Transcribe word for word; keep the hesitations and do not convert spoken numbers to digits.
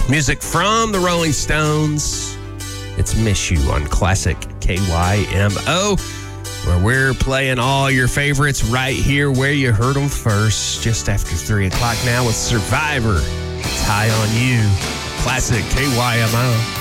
Music from the Rolling Stones. It's Miss You on Classic K Y M O, where we're playing all your favorites right here where you heard them first. Just after three o'clock now with Survivor. It's High on You. Classic K Y M O.